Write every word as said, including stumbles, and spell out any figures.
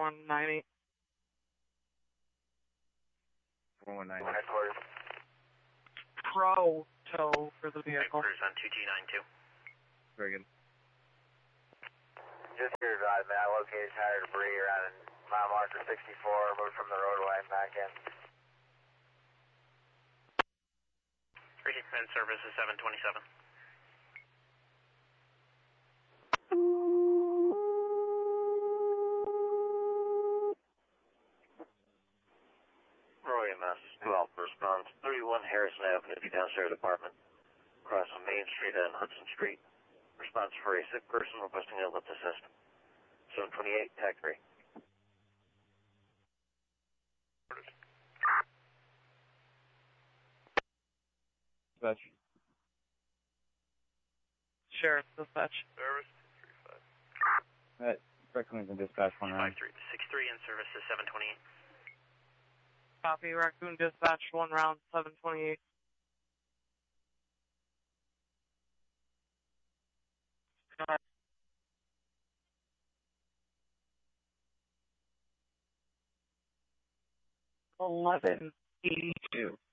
one nine eight. four one nine eight. Headquarters. Pro tow for the vehicle. Headquarters on two G nine two. Very good. Just here, advise me. I located tire debris around mile marker sixty-four, moved from the roadway and back in. Recent service is seven twenty-seven. Roy M S, two Alpha response, thirty-one Harrison Avenue, downstairs apartment, across from Main Street and Hudson Street. Response for a sick person requesting a lift assist. seven twenty-eight, tag three. Dispatch. Sheriff dispatch. Service three five. Alright, Raccoon's in dispatch one round. five three. six three in service is seven twenty-eight. Copy, Raccoon dispatch, one round, seven twenty-eight. eleven eighty-two.